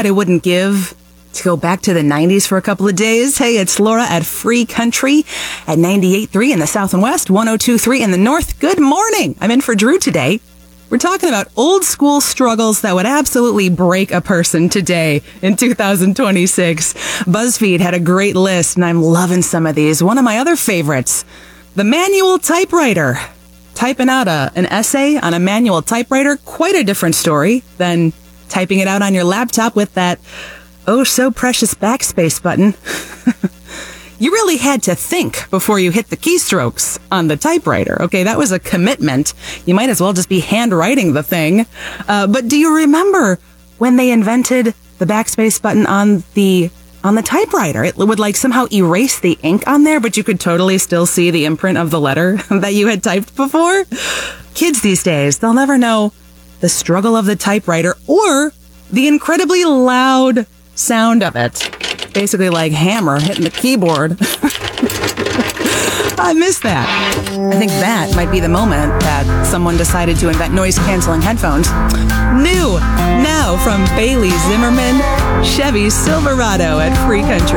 what I wouldn't give to go back to the 90s for a couple of days. Hey, it's Laura at Free Country at 98.3 in the South and West, 102.3 in the North. Good morning. I'm in for Drew today. We're talking about old school struggles that would absolutely break a person today in 2026. BuzzFeed had a great list, and I'm loving some of these. One of my other favorites, the manual typewriter. Typing out an essay on a manual typewriter, quite a different story than typing it out on your laptop with that oh so precious backspace button. You really had to think before you hit the keystrokes on the typewriter. Okay, that was a commitment. You might as well just be handwriting the thing. But do you remember when they invented the backspace button on the typewriter? It would like somehow erase the ink on there, but you could totally still see the imprint of the letter that you had typed before. Kids these days, they'll never know the struggle of the typewriter or the incredibly loud sound of it. Basically like hammer hitting the keyboard. I miss that. I think that might be the moment that someone decided to invent noise-canceling headphones. New now from Bailey Zimmerman, Chevy Silverado at Free Country.